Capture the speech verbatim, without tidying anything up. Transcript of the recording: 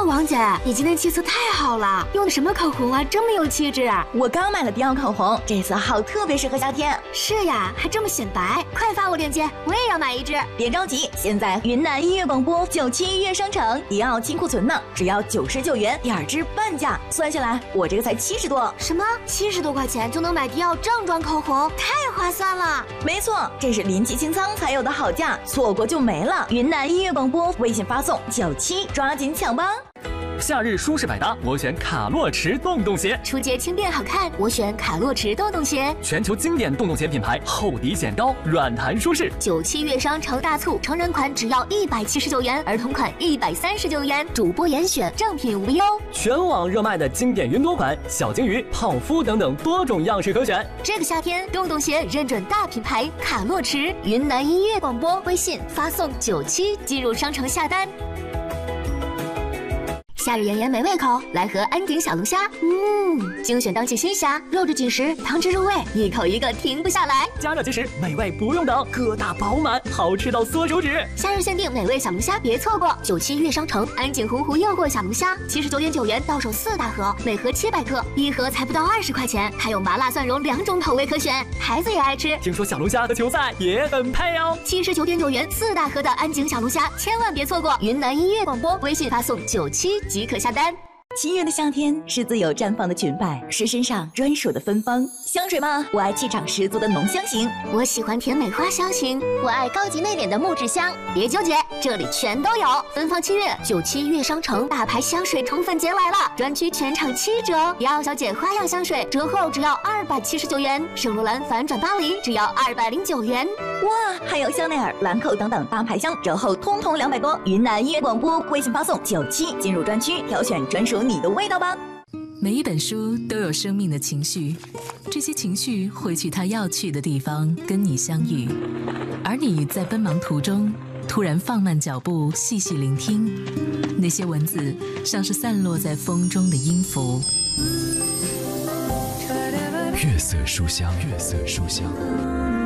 哦，王姐，你今天气色太好了，用的什么口红啊，这么有气质啊！ 我刚买了迪奥口红，这色号特别适合夏天。 是呀，还这么显白，快发我链接，我也要买一支。 别着急，现在云南音乐广播九七音乐商城迪奥清库存呢，只要九十九元，第二支半价，算下来我这个才七十多。 什么？七十多块钱就能买迪奥正装口红，太划算了！ 没错，这是临期清仓才有的好价，错过就没了。云南音乐广播微信发送九七，抓紧抢吧！ 夏日舒适百搭，我选卡洛驰洞洞鞋； 出街轻便好看，我选卡洛驰洞洞鞋。 全球经典洞洞鞋品牌，厚底显高，软弹舒适。 九七月商城大促，成人款只要一百七十九元，儿童款一百三十九元，主播严选，正品无忧。 全网热卖的经典云朵款、小金鱼、泡芙等等多种样式可选。 这个夏天，洞洞鞋认准大品牌卡洛驰。云南音乐广播微信发送九七进入商城下单。夏日炎炎没胃口，来盒安鼎小龙虾。嗯，精选当季新虾，肉质紧实，汤汁入味，一口一个停不下来。 加热即食，美味不用等，个大饱满，好吃到缩手指。 夏日限定美味小龙虾，别错过！九七月商城安鼎洪湖诱惑小龙虾，七十九点九元到手四大盒，每盒七百克，一盒才不到二十块钱，还有麻辣蒜蓉两种口味可选，孩子也爱吃。 听说小龙虾和球赛也很配哦。 七十九点九元四大盒的安鼎小龙虾，千万别错过！云南音乐广播微信发送九七。即可下单。 七月的夏天是自由绽放的裙摆，是身上专属的芬芳。香水吗？我爱气场十足的浓香型， 我喜欢甜美花香型，我爱高级内敛的木质香。别纠结，这里全都有。芬芳七月，九七月商城大牌香水宠粉节来了，专区全场七折。迪奥小姐花样香水折后只要二百七十九元，圣罗兰反转巴黎只要二百零九元。 哇，还有香奈儿、兰蔻等等大牌香，折后通通两百多。云南音乐广播微信发送九七进入专区，挑选专属你的味道吧。 每一本书都有生命的情绪，这些情绪会去它要去的地方跟你相遇，而你在奔忙途中突然放慢脚步，细细聆听，那些文字像是散落在风中的音符。 月色书香，月色书香。